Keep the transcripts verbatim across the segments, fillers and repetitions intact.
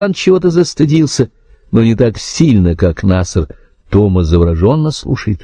Он чего-то застыдился, но не так сильно, как Наср. Тома завороженно слушает.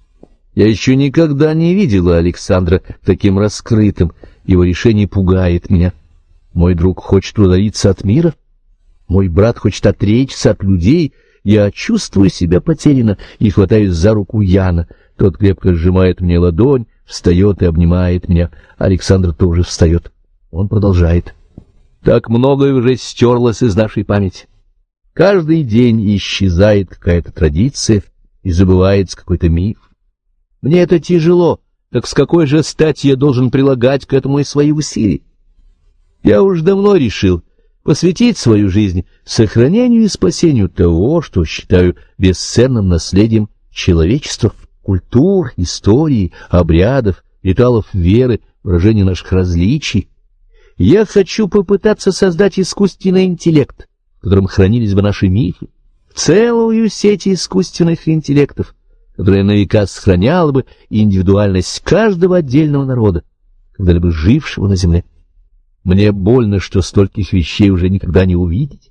Я еще никогда не видела Александра таким раскрытым. Его решение пугает меня. Мой друг хочет удалиться от мира. Мой брат хочет отречься от людей. Я чувствую себя потерянно и хватаюсь за руку Яна. Тот крепко сжимает мне ладонь, встает и обнимает меня. Александр тоже встает. Он продолжает. Так многое уже стерлось из нашей памяти. Каждый день исчезает какая-то традиция и забывается какой-то миф. Мне это тяжело, так с какой же стати я должен прилагать к этому и свои усилия? Я уж давно решил посвятить свою жизнь сохранению и спасению того, что считаю бесценным наследием человечества, культур, истории, обрядов, ритуалов веры, выражения наших различий. Я хочу попытаться создать искусственный интеллект, в котором хранились бы наши мифы, целую сеть искусственных интеллектов, которая на века сохраняла бы индивидуальность каждого отдельного народа, когда-либо жившего на земле. Мне больно, что стольких вещей уже никогда не увидеть.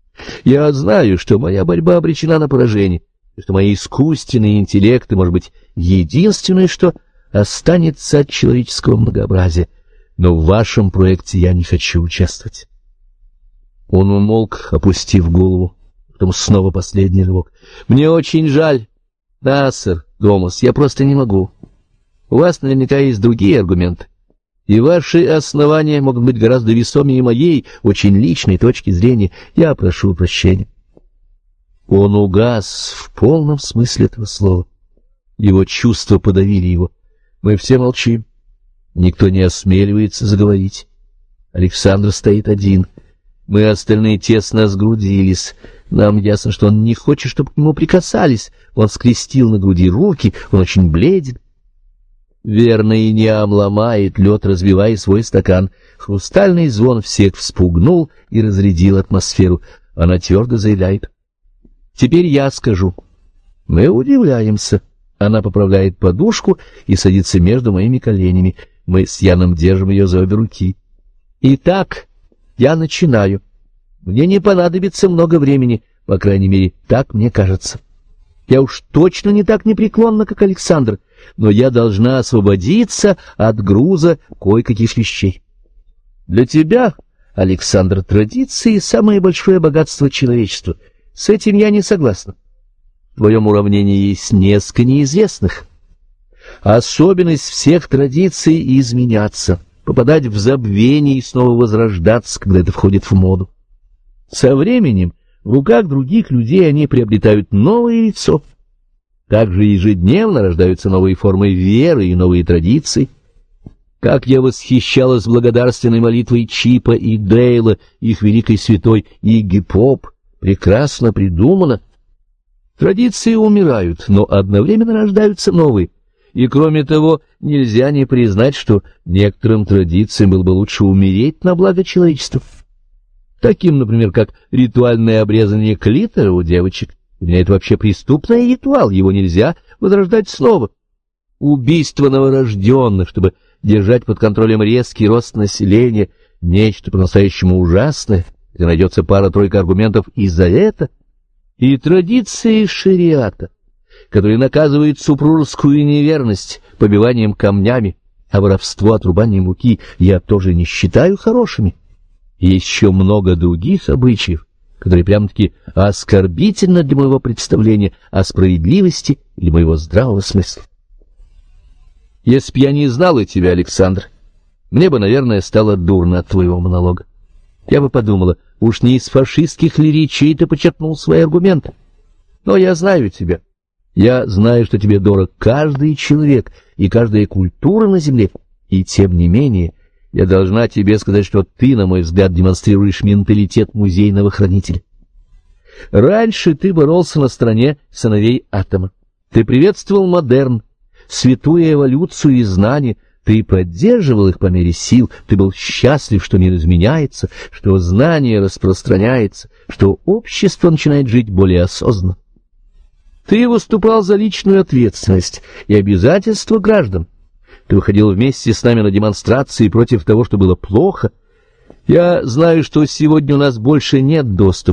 Я знаю, что моя борьба обречена на поражение, и что мои искусственные интеллекты, может быть, единственное, что останется от человеческого многообразия, но в вашем проекте я не хочу участвовать. Он умолк, опустив голову, потом снова последний рывок. Мне очень жаль, Наср, Томас, я просто не могу. У вас наверняка есть другие аргументы, и ваши основания могут быть гораздо весомее моей, очень личной точки зрения. Я прошу прощения. Он угас в полном смысле этого слова. Его чувства подавили его. Мы все молчим. Никто не осмеливается заговорить. Александр стоит один. Мы остальные тесно сгрудились. Нам ясно, что он не хочет, чтобы к нему прикасались. Он скрестил на груди руки, он очень бледен. Верно, и Ниам ломает лед, разбивая свой стакан. Хрустальный звон всех вспугнул и разрядил атмосферу. Она твердо заявляет. Теперь я скажу. Мы удивляемся. Она поправляет подушку и садится между моими коленями. Мы с Яном держим ее за обе руки. Итак, я начинаю. Мне не понадобится много времени, по крайней мере, так мне кажется. Я уж точно не так непреклонна, как Александр, но я должна освободиться от груза кое-каких вещей. Для тебя, Александр, традиции — самое большое богатство человечества. С этим я не согласна. В твоем уравнении есть несколько неизвестных. Особенность всех традиций — изменяться, попадать в забвение и снова возрождаться, когда это входит в моду. Со временем в руках других людей они приобретают новое лицо. Также ежедневно рождаются новые формы веры и новые традиции. Как я восхищалась благодарственной молитвой Чипа и Дейла, их великой святой Игги Поп, прекрасно придумано. Традиции умирают, но одновременно рождаются новые. И кроме того, нельзя не признать, что некоторым традициям было бы лучше умереть на благо человечества. Таким, например, как ритуальное обрезание клитора у девочек. Для меня это вообще преступный ритуал, его нельзя возрождать снова. Убийство новорожденных, чтобы держать под контролем резкий рост населения, нечто по-настоящему ужасное, где найдется пара-тройка аргументов и за это. И традиции шариата, которые наказывают супружескую неверность побиванием камнями, а воровство отрубанием муки, я тоже не считаю хорошими. И еще много других обычаев, которые прямо-таки оскорбительны для моего представления о справедливости или моего здравого смысла. Если б я не знала тебя, Александр, мне бы, наверное, стало дурно от твоего монолога. Я бы подумала, уж не из фашистских ли речей ты почерпнул свои аргументы. Но я знаю тебя. Я знаю, что тебе дорог каждый человек и каждая культура на земле, и тем не менее я должна тебе сказать, что ты, на мой взгляд, демонстрируешь менталитет музейного хранителя. Раньше ты боролся на стороне сыновей атома. Ты приветствовал модерн, святую эволюцию и знания. Ты поддерживал их по мере сил. Ты был счастлив, что мир изменяется, что знание распространяется, что общество начинает жить более осознанно. Ты выступал за личную ответственность и обязательства граждан. Ты выходил вместе с нами на демонстрации против того, что было плохо. Я знаю, что сегодня у нас больше нет доступа